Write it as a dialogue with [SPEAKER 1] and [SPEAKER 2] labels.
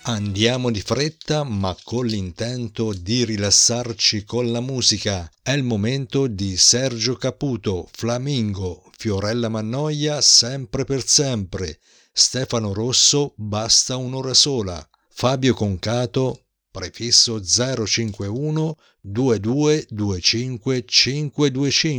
[SPEAKER 1] Andiamo di fretta, ma con l'intento di rilassarci con la musica. È il momento di Sergio Caputo, Flamingo, Fiorella Mannoia, Sempre per sempre, Stefano Rosso, Basta un'ora sola, Fabio Concato, prefisso 051 2225 525.